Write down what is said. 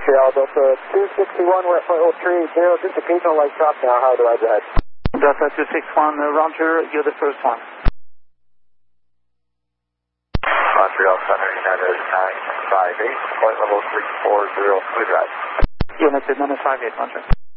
Montreal, Delta 261, we're at point 030, just occasional light drop now, how do I go ahead? Delta 261, Roger, you're the first one. Montreal Center, United 958, point level 340, clear drive. United 958, Roger.